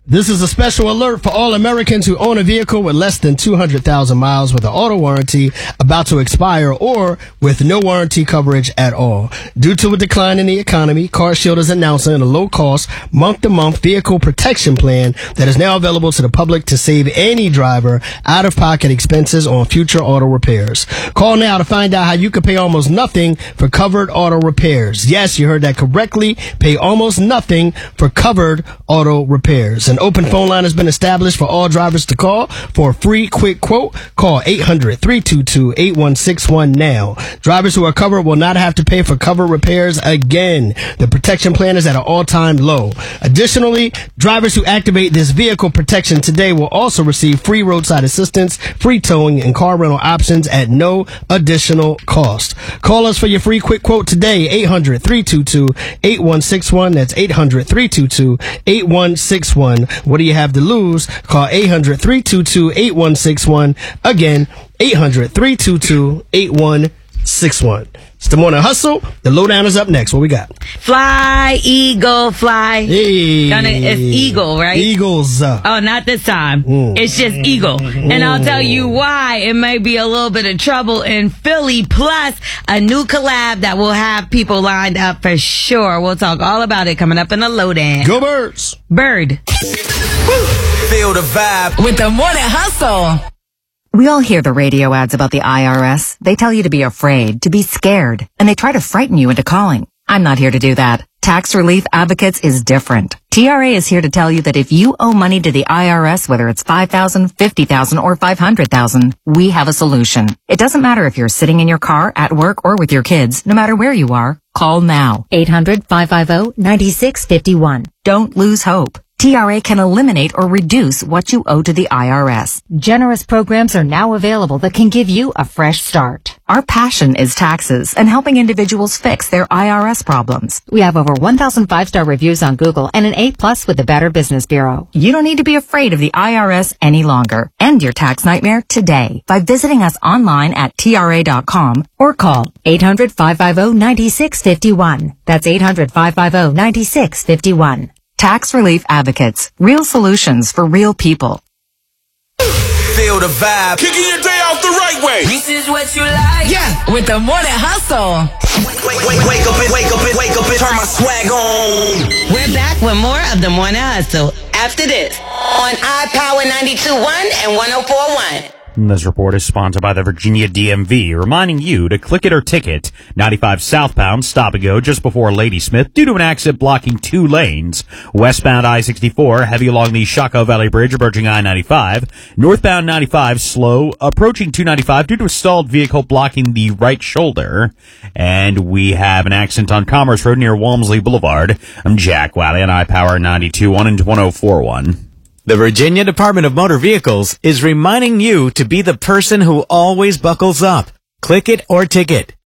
This is a special alert for all Americans who own a vehicle with less than 200,000 miles with an auto warranty about to expire or with no warranty coverage at all. Due to a decline in the economy, CarShield is announcing a low-cost, month-to-month vehicle protection plan that is now available to the public to save any driver out-of-pocket expenses on future auto repairs. Call now to find out how you can pay almost nothing for covered auto repairs. Yes, you heard that correctly. Pay almost nothing for covered auto repairs. An open phone line has been established for all drivers to call for a free quick quote. Call 800-322-8161 now. Drivers who are covered will not have to pay for covered repairs again. The protection plan is at an all-time low. Additionally, drivers who activate this vehicle protection today will also receive free roadside assistance, free towing, and car rental options at no additional cost. Call us for your free quick quote today. 800-322-8161. That's 800-322-8161. What do you have to lose? Call 800-322-8161. Again, 800-322-8161. It's the Morning Hustle. The lowdown is up next. What we got? Fly, eagle, fly. Hey. It's eagle, right? Eagles. Oh, not this time. It's just eagle. And I'll tell you why. It may be a little bit of trouble in Philly. Plus, a new collab that will have people lined up for sure. We'll talk all about it coming up in the lowdown. Go Birds. Bird. Feel the vibe with the Morning Hustle. We all hear the radio ads about the IRS. They tell you to be afraid, to be scared, and they try to frighten you into calling. I'm not here to do that. Tax Relief Advocates is different. TRA is here to tell you that if you owe money to the IRS, whether it's $5,000, $50,000, or $500,000, we have a solution. It doesn't matter if you're sitting in your car, at work, or with your kids. No matter where you are, call now. 800-550-9651. Don't lose hope. TRA can eliminate or reduce what you owe to the IRS. Generous programs are now available that can give you a fresh start. Our passion is taxes and helping individuals fix their IRS problems. We have over 1,000 5-star reviews on Google and an A+ with the Better Business Bureau. You don't need to be afraid of the IRS any longer. End your tax nightmare today by visiting us online at TRA.com or call 800-550-9651. That's 800-550-9651. Tax Relief Advocates. Real solutions for real people. Feel the vibe. Kicking your day off the right way. This is what you like. Yeah. With the Morning Hustle. Wake up and turn my swag on. We're back with more of the Morning Hustle after this on iPower 92.1 and 104.1. This report is sponsored by the Virginia DMV, reminding you to click it or ticket 95 southbound stop and go just before Ladysmith due to an accident blocking 2 lanes. Westbound I-64 heavy along the Shockoe Valley Bridge approaching I-95. Northbound 95 slow approaching 295 due to a stalled vehicle blocking the right shoulder. And we have an accident on Commerce Road near Walmsley Boulevard. I'm Jack Wally on iPower 92.1 and 104.1. The Virginia Department of Motor Vehicles is reminding you to be the person who always buckles up. Click it or ticket